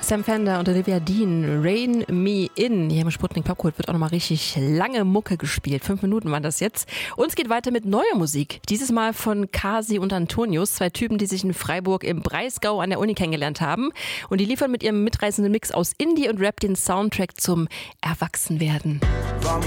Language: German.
Sam Fender und Olivia Dean, Rain Me In. Hier im Sputnik Popkult wird auch nochmal richtig lange Mucke gespielt. 5 Minuten waren das jetzt. Und es geht weiter mit neuer Musik. Dieses Mal von Kasi und Antonius, 2 Typen, die sich in Freiburg im Breisgau an der Uni kennengelernt haben. Und die liefern mit ihrem mitreißenden Mix aus Indie und Rap den Soundtrack zum Erwachsenwerden.